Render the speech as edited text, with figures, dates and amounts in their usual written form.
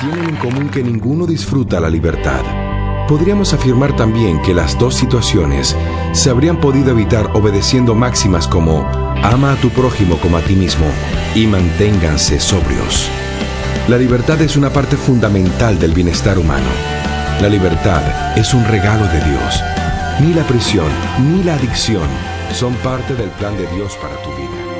tienen en común que ninguno disfruta la libertad. Podríamos afirmar también que las dos situaciones se habrían podido evitar obedeciendo máximas como ama a tu prójimo como a ti mismo y manténganse sobrios. La libertad es una parte fundamental del bienestar humano. La libertad es un regalo de Dios. Ni la prisión ni la adicción son parte del plan de Dios para tu vida.